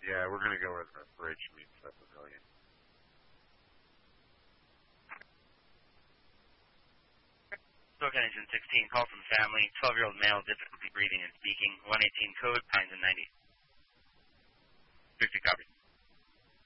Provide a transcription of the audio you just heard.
Yeah, we're going to go with a bridge meets a pavilion. Stoke Engine 16, call from family, 12-year-old male, difficulty breathing and speaking, 118 code, Pines and 90. 50 copy.